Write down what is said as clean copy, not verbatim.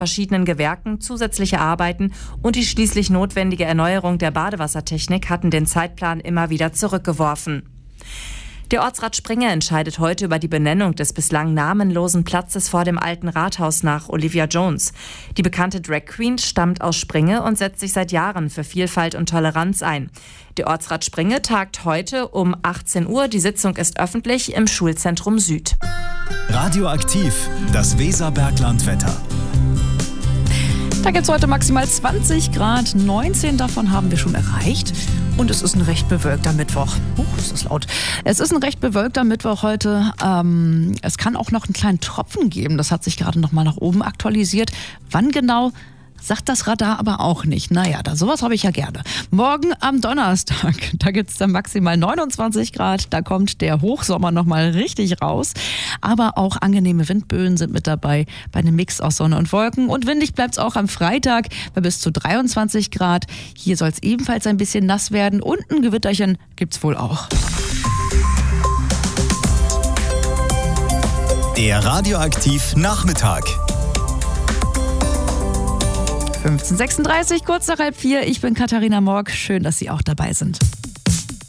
verschiedenen Gewerken zusätzliche Arbeiten und die schließlich notwendige Erneuerung der Badewassertechnik hatten den Zeitplan immer wieder zurückgeworfen. Der Ortsrat Springe entscheidet heute über die Benennung des bislang namenlosen Platzes vor dem alten Rathaus nach Olivia Jones. Die bekannte Drag Queen stammt aus Springe und setzt sich seit Jahren für Vielfalt und Toleranz ein. Der Ortsrat Springe tagt heute um 18 Uhr. Die Sitzung ist öffentlich im Schulzentrum Süd. Radioaktiv, das Weserberglandwetter. Da gibt es heute maximal 20 Grad, 19 davon haben wir schon erreicht. Und es ist ein recht bewölkter Mittwoch. Ist das laut. Es ist ein recht bewölkter Mittwoch heute. Es kann auch noch einen kleinen Tropfen geben. Das hat sich gerade noch mal nach oben aktualisiert. Wann genau, sagt das Radar aber auch nicht. Naja, sowas habe ich ja gerne. Morgen am Donnerstag, da gibt es dann maximal 29 Grad. Da kommt der Hochsommer noch mal richtig raus. Aber auch angenehme Windböen sind mit dabei bei einem Mix aus Sonne und Wolken. Und windig bleibt es auch am Freitag bei bis zu 23 Grad. Hier soll es ebenfalls ein bisschen nass werden. Und ein Gewitterchen gibt es wohl auch. Der Radioaktiv Nachmittag. 15:36, kurz nach 3:30. Ich bin Katharina Morg. Schön, dass Sie auch dabei sind.